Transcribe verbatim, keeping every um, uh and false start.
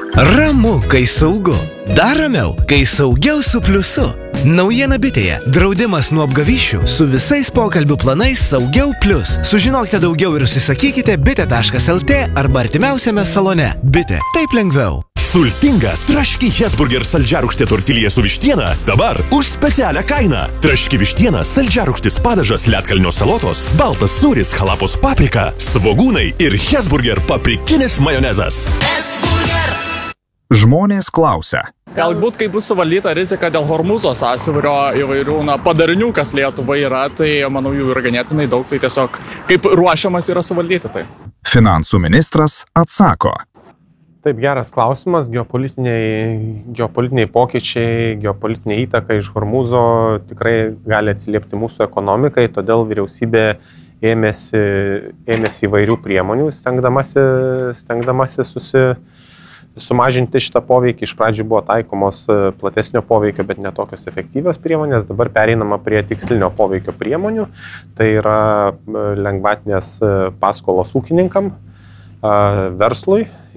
Ramu, kai saugu. Dar ramiau, kai saugiau su pliusu. Naujiena bitėje. Draudimas nuo apgavyščių su visais pokalbių planais Saugiau Plius. Sužinokite daugiau ir užsisakykite bitė taškas el tė arba artimiausiame salone. Bitė. Taip lengviau. Sultinga traški Hesburger saldžiarūgštė tortilija su vištiena dabar už specialią kainą. Traški vištiena, saldžiarūgštis padažas, ledkalnio salotos, baltas sūris, halapos paprika, svogūnai ir Hesburger paprikinis majonezas. Hesburger. Žmonės klausia. Galbūt, kai bus suvaldyta rizika dėl Hormūzo sąsiaurio įvairių na, padarinių, kas Lietuvai yra, tai manau jų yra ganėtinai daug, tai tiesiog kaip ruošiamas yra suvaldyti tai. Finansų ministras atsako. Taip, geras klausimas. Geopolitiniai, geopolitiniai pokyčiai, geopolitinė įtaka iš Hormūzo tikrai gali atsiliepti mūsų ekonomikai, todėl vyriausybė ėmėsi, ėmėsi įvairių priemonių, stengdamasi, stengdamasi susi, sumažinti šitą poveikį. Iš pradžių buvo taikomos platesnio poveikio, bet netokios efektyvios priemonės. Dabar pereinama prie tikslinio poveikio priemonių. Tai yra lengvatinės paskolos ūkininkam, verslui